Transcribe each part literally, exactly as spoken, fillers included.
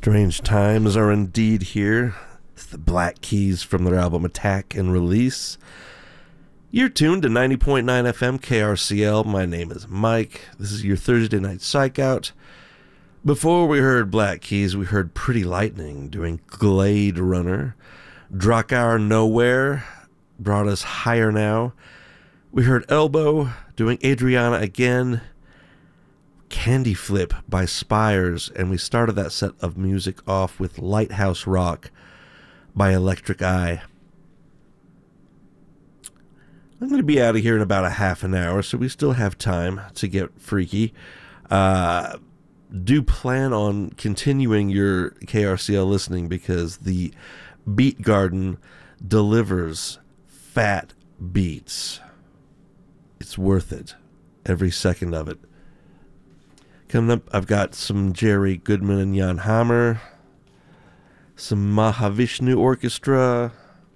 Strange times are indeed here. It's the Black Keys from their album Attack and Release. You're tuned to ninety point nine F M K R C L. My name is Mike. This is your Thursday Night Psych Out. Before we heard Black Keys, we heard Pretty Lightning doing Glade Runner. Drakkar Nowhere brought us Higher Now. We heard Elbow doing Adriana Again. Candy Flip by Spires, and we started that set of music off with Lighthouse Rock by Electric Eye. I'm going to be out of here in about a half an hour, so we still have time to get freaky. Uh, do plan on continuing your K R C L listening because the Beat Garden delivers fat beats. It's worth it. Every second of it. Coming up, I've got some Jerry Goodman and Jan Hammer, some Mahavishnu Orchestra.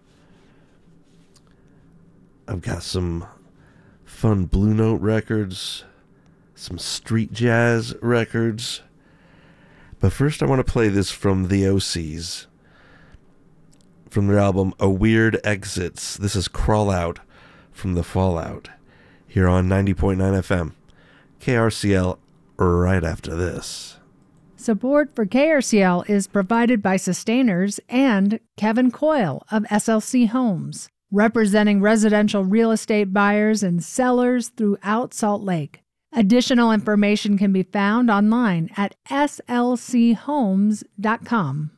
I've got some fun Blue Note records, some street jazz records. But first, I want to play this from the O Cs, from their album A Weird Exits. This is Crawl Out from the Fallout, here on ninety point nine F M, K R C L. Right after this. Support for K R C L is provided by Sustainers and Kevin Coyle of S L C Homes, representing residential real estate buyers and sellers throughout Salt Lake. Additional information can be found online at S L C homes dot com.